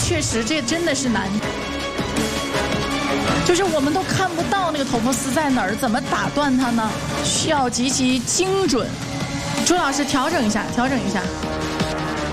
确实这真的是难。就是我们都看不到那个头发丝在哪儿，怎么打断它呢？需要极其精准。朱老师调整一下，调整一下。